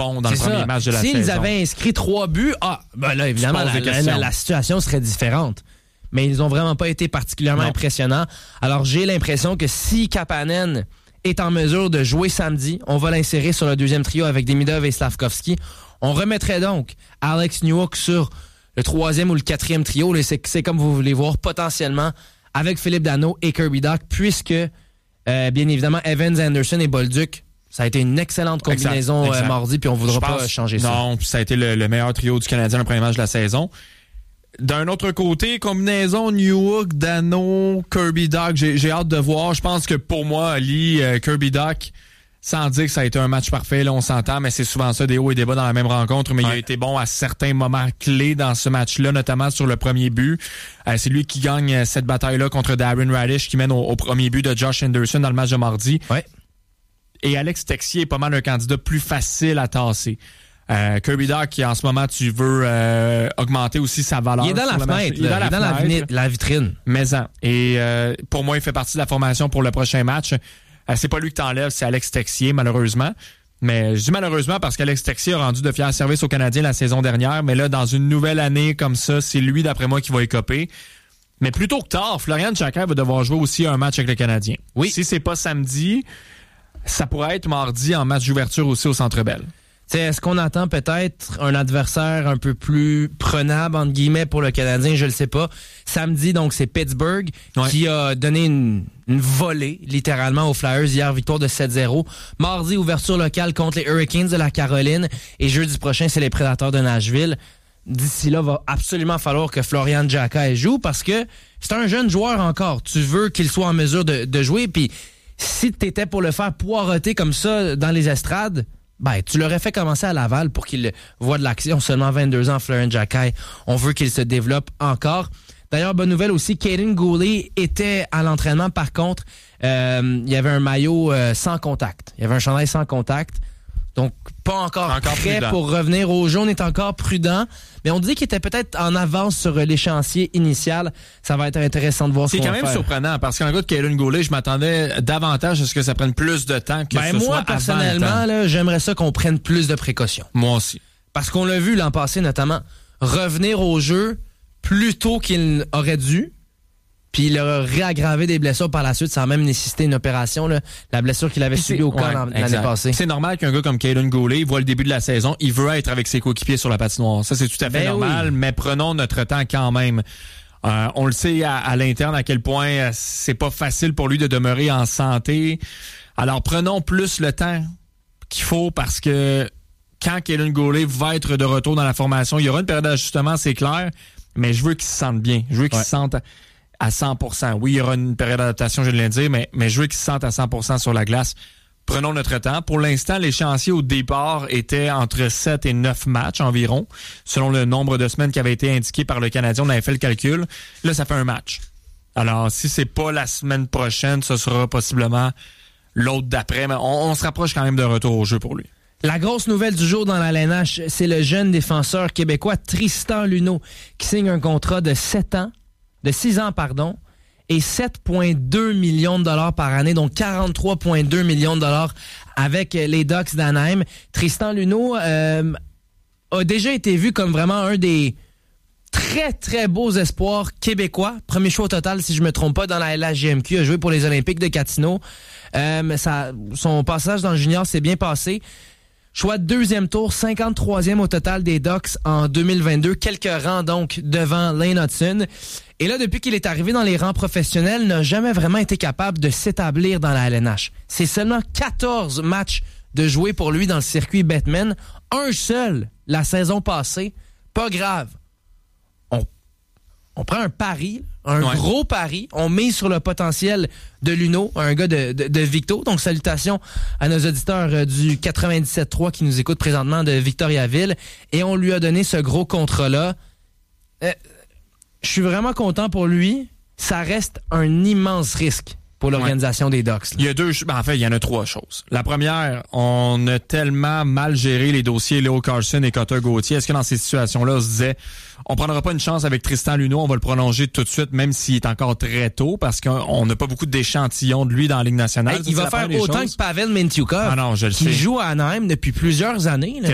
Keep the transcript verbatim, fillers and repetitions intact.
bons dans C'est le premier ça. match de la S'ils saison. S'ils avaient inscrit trois buts, ah, ben là, évidemment, la, la, la, la situation serait différente. Mais ils ont vraiment pas été particulièrement non. impressionnants. Alors, j'ai l'impression que si Kapanen est en mesure de jouer samedi, on va l'insérer sur le deuxième trio avec Demidov et Slavkovski. On remettrait donc Alex Newhook sur le troisième ou le quatrième trio. C'est, c'est comme vous voulez voir, potentiellement, avec Philippe Danault et Kirby Dach, puisque, euh, bien évidemment, Evans, Anderson et Bolduc, ça a été une excellente combinaison exact, exact. Euh, mardi, puis on ne voudra pas pense, changer ça. Non, puis ça a été le, le meilleur trio du Canadien le premier match de la saison. D'un autre côté, combinaison Newhook, Danault, Kirby Dach, j'ai, j'ai hâte de voir. Je pense que pour moi, Ali, euh, Kirby Dach, sans dire que ça a été un match parfait, là, on s'entend, mais c'est souvent ça, des hauts et des bas dans la même rencontre, mais ouais. il a été bon à certains moments clés dans ce match-là, notamment sur le premier but. Euh, c'est lui qui gagne cette bataille-là contre Darren Radish, qui mène au, au premier but de Josh Anderson dans le match de mardi. Ouais. Et Alex Texier est pas mal un candidat plus facile à tasser. Euh, Kirby Dach, qui en ce moment, tu veux euh, augmenter aussi sa valeur. Il est dans la fenêtre. Il est dans, la, il est dans la, fenêtre, la vitrine. Mais en. Et euh, pour moi, il fait partie de la formation pour le prochain match. Euh, c'est pas lui que t'enlèves, c'est Alex Texier, malheureusement. Mais je dis malheureusement parce qu'Alex Texier a rendu de fiers services aux Canadiens la saison dernière. Mais là, dans une nouvelle année comme ça, c'est lui, d'après moi, qui va écoper. Mais plus tôt que tard, Florian Tchaka va devoir jouer aussi un match avec le Canadien. Oui. Si c'est pas samedi, ça pourrait être mardi en match d'ouverture aussi au Centre Bell. T'sais, est-ce qu'on attend peut-être un adversaire un peu plus prenable, entre guillemets, pour le Canadien? Je le sais pas. Samedi, donc, c'est Pittsburgh ouais. qui a donné une, une volée, littéralement, aux Flyers. Hier, victoire de sept zéro. Mardi, ouverture locale contre les Hurricanes de la Caroline. Et jeudi prochain, c'est les Prédateurs de Nashville. D'ici là, va absolument falloir que Florian Tchaka joue parce que c'est un jeune joueur encore. Tu veux qu'il soit en mesure de, de jouer. Puis si t'étais pour le faire poireauter comme ça dans les estrades, ben, tu l'aurais fait commencer à Laval pour qu'il voit de l'action. Seulement vingt-deux ans, Florian Tchaka. On veut qu'il se développe encore. D'ailleurs, bonne nouvelle aussi, Kaiden Guhle était à l'entraînement. Par contre, euh, il y avait un maillot euh, sans contact. Il y avait un chandail sans contact. Donc, pas encore, encore prêt prudent. Pour revenir au jeu. On est encore prudent. Mais on dit qu'il était peut-être en avance sur l'échéancier initial. Ça va être intéressant de voir c'est ce qu'on va faire. C'est quand même surprenant parce qu'en gars de Kaiden Guhle, je m'attendais davantage à ce que ça prenne plus de temps que ben ce moi, soit personnellement, là, j'aimerais ça qu'on prenne plus de précautions. Moi aussi. Parce qu'on l'a vu l'an passé, notamment, revenir au jeu plus tôt qu'il aurait dû. Puis il a réaggravé des blessures par la suite sans même nécessiter une opération. Là. La blessure qu'il avait subie au camp ouais, l'année exact. passée. C'est normal qu'un gars comme Kaiden Guhle, il voit le début de la saison, il veut être avec ses coéquipiers sur la patinoire. Ça, c'est tout à fait ben normal, oui. mais prenons notre temps quand même. Euh, on le sait à, à l'interne à quel point euh, c'est pas facile pour lui de demeurer en santé. Alors prenons plus le temps qu'il faut parce que quand Kaiden Guhle va être de retour dans la formation, il y aura une période d'ajustement, c'est clair, mais je veux qu'il se sente bien. Je veux qu'il ouais. se sente à cent pour cent. Oui, il y aura une période d'adaptation, je viens de le dire, mais, mais je veux qu'ils se sentent à cent pour cent sur la glace. Prenons notre temps. Pour l'instant, l'échéancier au départ était entre sept et neuf matchs environ, selon le nombre de semaines qui avait été indiqué par le Canadien. On avait fait le calcul. Là, ça fait un match. Alors, si c'est pas la semaine prochaine, ce sera possiblement l'autre d'après, mais on, on se rapproche quand même de retour au jeu pour lui. La grosse nouvelle du jour dans la L N H, c'est le jeune défenseur québécois Tristan Luneau qui signe un contrat de sept ans de six ans, pardon, et sept virgule deux millions de dollars par année, donc quarante-trois virgule deux millions de dollars avec les Ducks d'Anaheim. Tristan Luneau euh, a déjà été vu comme vraiment un des très, très beaux espoirs québécois. Premier choix au total, si je me trompe pas, dans la L H J M Q. Il a joué pour les Olympiques de Gatineau. Euh, ça, son passage dans le junior s'est bien passé. Choix de deuxième tour, cinquante-troisième au total des Ducks en deux mille vingt-deux. Quelques rangs donc devant Lane Hudson. Et là, depuis qu'il est arrivé dans les rangs professionnels, n'a jamais vraiment été capable de s'établir dans la L N H. C'est seulement quatorze matchs de jouer pour lui dans le circuit Bettman. Un seul la saison passée. Pas grave. On, on prend un pari, un ouais. gros pari. On mise sur le potentiel de Luneau, un gars de, de, de Victo. Donc, salutations à nos auditeurs du quatre-vingt-dix-sept trois qui nous écoutent présentement de Victoriaville. Et on lui a donné ce gros contrat-là. Euh, Je suis vraiment content pour lui. Ça reste un immense risque pour l'organisation ouais. des Ducks. Là. Il y a deux, ben en fait, il y en a trois choses. La première, on a tellement mal géré les dossiers Leo Carlson et Cutter Gauthier. Est-ce que dans ces situations-là, on se disait, on prendra pas une chance avec Tristan Luneau, on va le prolonger tout de suite, même s'il est encore très tôt, parce qu'on n'a pas beaucoup d'échantillons de lui dans la Ligue nationale. Hey, il va faire autant choses. que Pavel Mintyukov, ah non, je le qui sais. joue à Anaheim depuis plusieurs années. Là.